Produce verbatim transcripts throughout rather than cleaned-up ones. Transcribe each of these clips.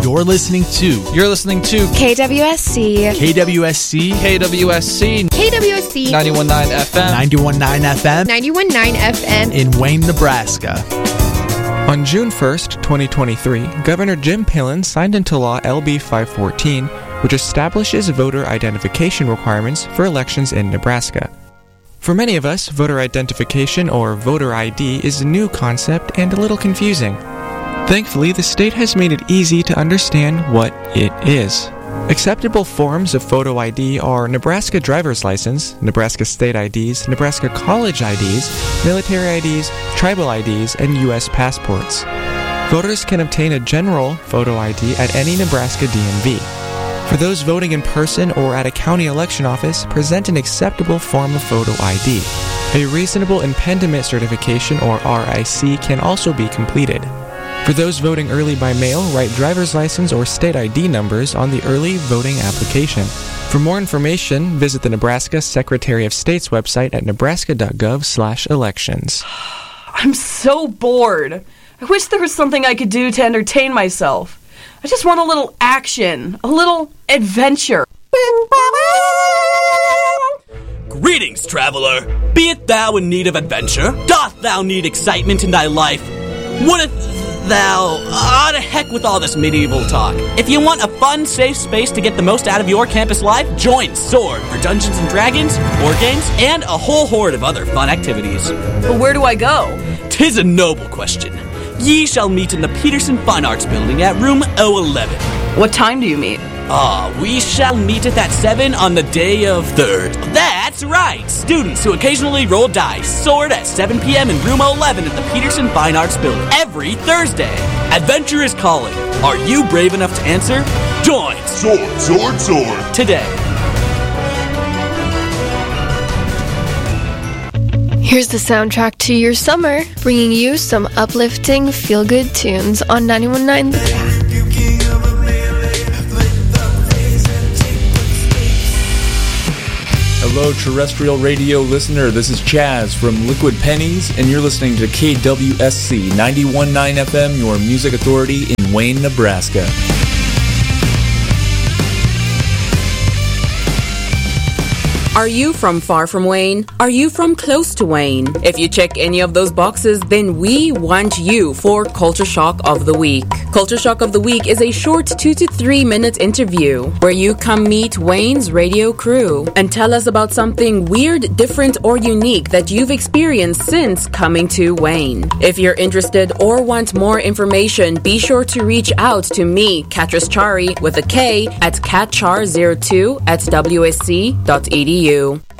You're listening to You're listening to K W S C. K W S C. K W S C K W S C. ninety-one point nine F M. ninety-one point nine F M. ninety-one point nine F M. In Wayne, Nebraska. On June first, twenty twenty-three, Governor Jim Pillen signed into law L B five fourteen, which establishes voter identification requirements for elections in Nebraska. For many of us, voter identification, or voter I D, is a new concept and a little confusing. Thankfully, the state has made it easy to understand what it is. Acceptable forms of photo I D are Nebraska driver's license, Nebraska state I Ds, Nebraska college I Ds, military I Ds, tribal I Ds, and U S passports. Voters can obtain a general photo I D at any Nebraska D M V. For those voting in person or at a county election office, present an acceptable form of photo I D. A reasonable impediment certification, or R I C, can also be completed. For those voting early by mail, write driver's license or state I D numbers on the early voting application. For more information, visit the Nebraska Secretary of State's website at nebraska.gov slash elections. I'm so bored. I wish there was something I could do to entertain myself. I just want a little action, a little adventure. Greetings, traveler. Be it thou in need of adventure? Doth thou need excitement in thy life? Wouldst thou... Ah, to heck with all this medieval talk. If you want a fun, safe space to get the most out of your campus life, join Sword for Dungeons and Dragons, board games, and a whole horde of other fun activities. But where do I go? 'Tis a noble question. Ye shall meet in the Peterson Fine Arts Building at room oh eleven. What time do you meet? Ah, we shall meet at that seven on the day of third. That's right! Students who occasionally roll dice soared at seven p.m. in room eleven at the Peterson Fine Arts Building every Thursday. Adventure is calling. Are you brave enough to answer? Join Sword, Sword, Sword today. Here's the soundtrack to your summer, bringing you some uplifting, feel-good tunes on ninety-one point nine The Cat. Hello, terrestrial radio listener. This is Chaz from Liquid Pennies, and you're listening to K W S C ninety-one point nine F M, your music authority in Wayne, Nebraska. Are you from far from Wayne? Are you from close to Wayne? If you check any of those boxes, then we want you for Culture Shock of the Week. Culture Shock of the Week is a short two to three minute interview where you come meet Wayne's radio crew and tell us about something weird, different, or unique that you've experienced since coming to Wayne. If you're interested or want more information, be sure to reach out to me, Katris Chari, with a K, at catchar zero two at w s c dot e d u.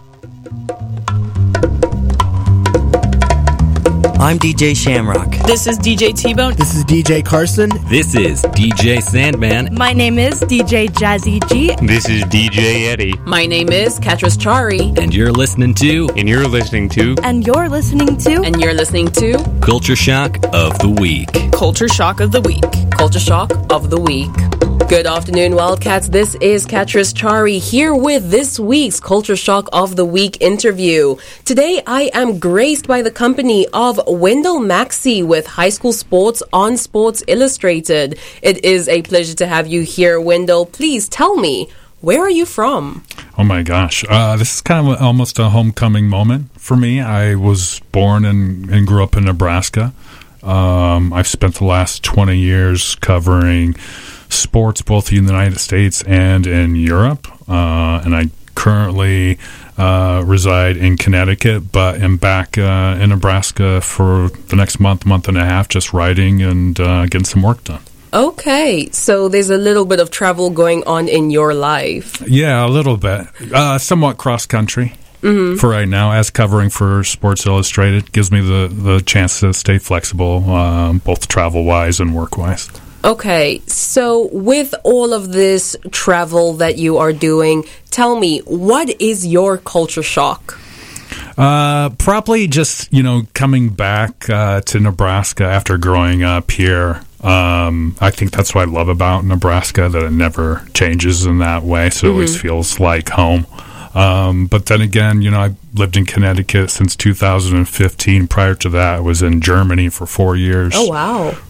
I'm D J Shamrock. This is D J T-Bone. This is D J Carson. This is D J Sandman. My name is D J Jazzy G. This is D J Eddie. My name is Katris Chari. And you're listening to... And you're listening to... And you're listening to... And you're listening to... Culture Shock of the Week. Culture Shock of the Week. Culture Shock of the Week. Good afternoon, Wildcats. This is Katris Chari here with this week's Culture Shock of the Week interview. Today, I am graced by the company of Wendell Maxey with High School Sports on Sports Illustrated. It is a pleasure to have you here, Wendell. Please tell me, where are you from? Oh my gosh. Uh, this is kind of a, almost a homecoming moment for me. I was born and, and grew up in Nebraska. Um, I've spent the last twenty years covering sports both in the United States and in Europe, uh, and I currently uh, reside in Connecticut, but am back uh, in Nebraska for the next month, month and a half, just writing and uh, getting some work done. Okay, so there's a little bit of travel going on in your life. Yeah, a little bit. Uh, somewhat cross-country. Mm-hmm. For right now, as covering for Sports Illustrated, gives me the, the chance to stay flexible, um, both travel-wise and work-wise. Okay, so with all of this travel that you are doing, tell me, what is your culture shock? Uh, probably just, you know, coming back uh, to Nebraska after growing up here. Um, I think that's what I love about Nebraska, that it never changes in that way, so mm-hmm. it always feels like home. Um, but then again, you know, I lived in Connecticut since two thousand fifteen. Prior to that, I was in Germany for four years. Oh, wow.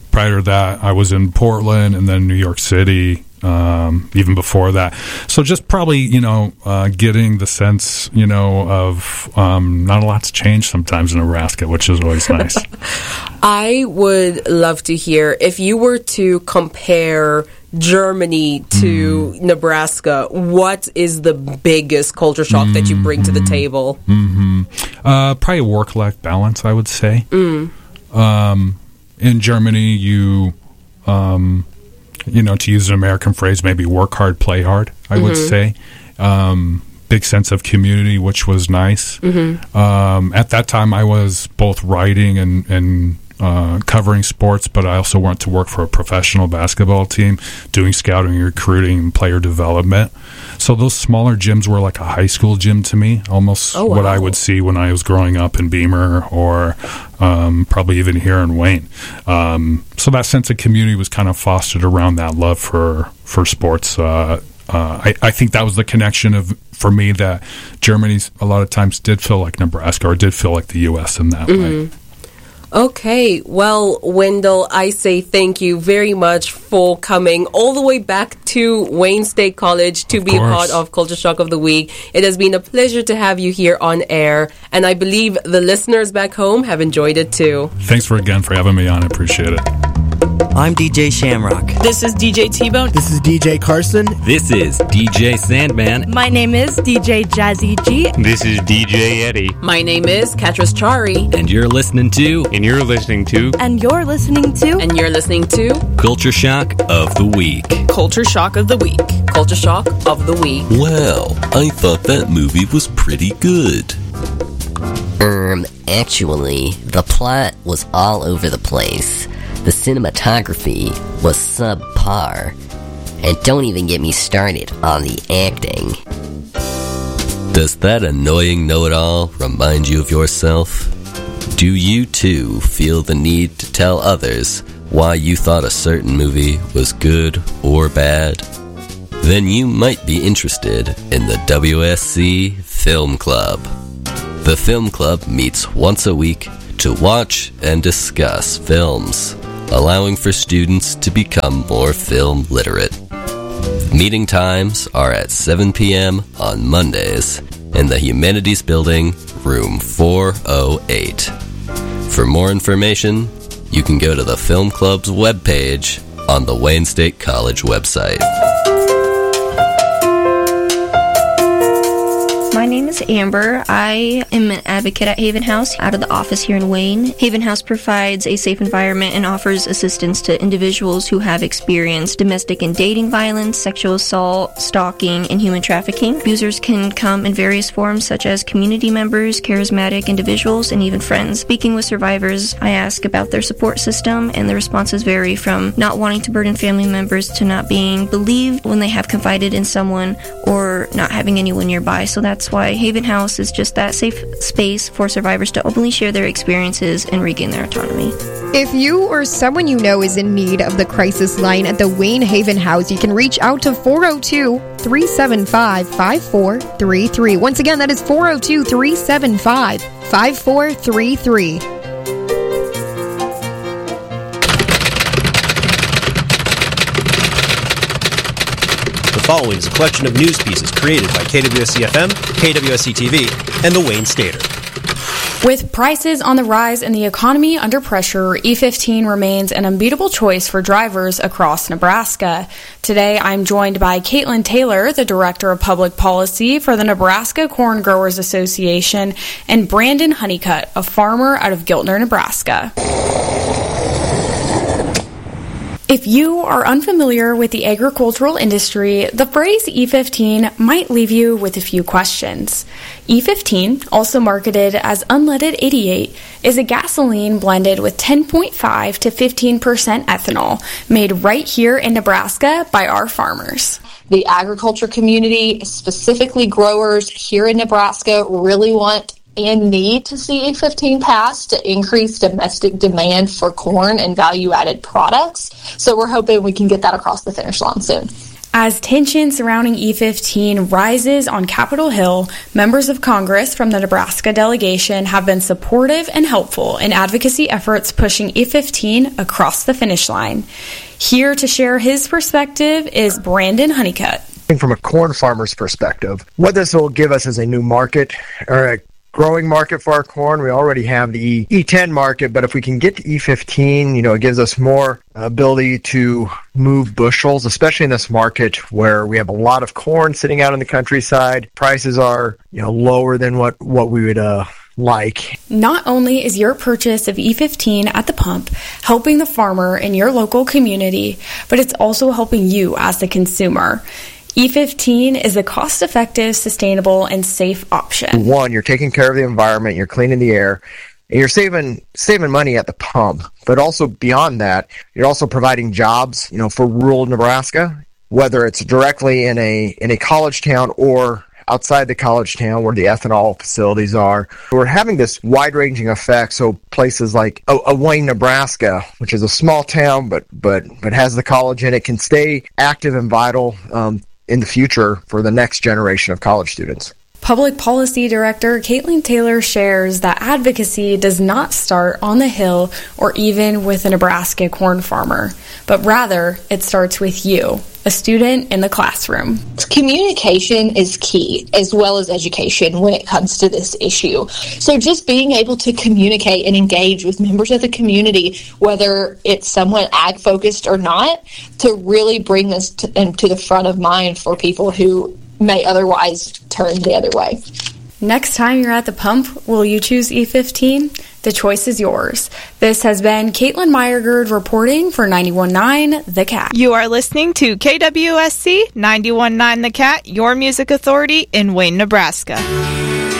prior to that, I was in Portland and then New York City, um, even before that. So just probably, you know, uh, getting the sense, you know, of um, not a lot's changed sometimes in Nebraska, which is always nice. I would love to hear if you were to compare Germany to mm. Nebraska, what is the biggest culture shock mm-hmm. that you bring to the table? Mm-hmm. Uh, probably a work-life balance, I would say. Mm. Um, in Germany, you, um, you know, to use an American phrase, maybe work hard, play hard, I mm-hmm. would say. Um, big sense of community, which was nice. Mm-hmm. Um, at that time, I was both writing and, and Uh, covering sports, but I also went to work for a professional basketball team, doing scouting, recruiting, and player development. So those smaller gyms were like a high school gym to me, almost oh, wow. what I would see when I was growing up in Beamer or um, probably even here in Wayne. Um, so that sense of community was kind of fostered around that love for, for sports. Uh, uh, I, I think that was the connection of for me that Germany a lot of times did feel like Nebraska or did feel like the U S in that mm-hmm. way. Okay, well, Wendell, I say thank you very much for coming all the way back to Wayne State College to be a part of Culture Shock of the Week. It has been a pleasure to have you here on air, and I believe the listeners back home have enjoyed it too. Thanks for again for having me on. I appreciate it. I'm D J Shamrock. This is D J T-Bone. This is D J Carson. This is D J Sandman. My name is D J Jazzy G. This is D J Eddie. My name is Katris Chari. And you're listening to... And you're listening to... And you're listening to... And you're listening to... Culture Shock of the Week. Culture Shock of the Week. Culture Shock of the Week. Well, I thought that movie was pretty good. Um, actually, the plot was all over the place. The cinematography was subpar. And don't even get me started on the acting. Does that annoying know-it-all remind you of yourself? Do you too feel the need to tell others why you thought a certain movie was good or bad? Then you might be interested in the W S C Film Club. The Film Club meets once a week to watch and discuss films, allowing for students to become more film literate. Meeting times are at seven p.m. on Mondays in the Humanities Building, room four oh eight. For more information, you can go to the Film Club's webpage on the Wayne State College website. My name is Amber. I am an advocate at Haven House out of the office here in Wayne. Haven House provides a safe environment and offers assistance to individuals who have experienced domestic and dating violence, sexual assault, stalking, and human trafficking. Abusers can come in various forms such as community members, charismatic individuals, and even friends. Speaking with survivors, I ask about their support system, and the responses vary from not wanting to burden family members to not being believed when they have confided in someone or not having anyone nearby. So that's why Haven House is just that safe space for survivors to openly share their experiences and regain their autonomy. If you or someone you know is in need of the crisis line at the Wayne Haven House, you can reach out to four oh two, three seven five, five four three three. Once again, that is four oh two, three seven five, five four three three. The following is a collection of news pieces created by K W S C F M, K W S C T V, and the Wayne Stater. With prices on the rise and the economy under pressure, E fifteen remains an unbeatable choice for drivers across Nebraska. Today, I'm joined by Caitlin Taylor, the Director of Public Policy for the Nebraska Corn Growers Association, and Brandon Honeycutt, a farmer out of Giltner, Nebraska. If you are unfamiliar with the agricultural industry, the phrase E fifteen might leave you with a few questions. E fifteen, also marketed as unleaded eighty-eight, is a gasoline blended with ten point five to fifteen percent ethanol, made right here in Nebraska by our farmers. The agriculture community, specifically growers here in Nebraska, really want and need to see E fifteen pass to increase domestic demand for corn and value-added products. So we're hoping we can get that across the finish line soon. As tension surrounding E fifteen rises on Capitol Hill, members of Congress from the Nebraska delegation have been supportive and helpful in advocacy efforts pushing E fifteen across the finish line. Here to share his perspective is Brandon Honeycutt. From a corn farmer's perspective, what this will give us is a new market, or a growing market for our corn. We already have the E ten market, but if we can get to E fifteen, you know, it gives us more ability to move bushels, especially in this market where we have a lot of corn sitting out in the countryside. Prices are, you know, lower than what, what we would uh, like. Not only is your purchase of E fifteen at the pump helping the farmer in your local community, but it's also helping you as the consumer. E fifteen is a cost-effective, sustainable, and safe option. One, you're taking care of the environment, you're cleaning the air, and you're saving saving money at the pump. But also beyond that, you're also providing jobs, you know, for rural Nebraska, whether it's directly in a in a college town or outside the college town where the ethanol facilities are. We're having this wide-ranging effect, so places like oh, uh, Wayne, Nebraska, which is a small town but but but has the college in it, can stay active and vital um, in the future for the next generation of college students. Public Policy Director Caitlin Taylor shares that advocacy does not start on the Hill or even with a Nebraska corn farmer, but rather it starts with you, a student in the classroom. Communication is key, as well as education, when it comes to this issue. So just being able to communicate and engage with members of the community, whether it's somewhat ag-focused or not, to really bring this to, to the front of mind for people who may otherwise turn the other way. Next time you're at the pump, will you choose E fifteen? The choice is yours. This has been Caitlin Meyergerd reporting for ninety-one point nine The Cat. You are listening to K W S C ninety-one point nine The Cat, your music authority in Wayne, Nebraska.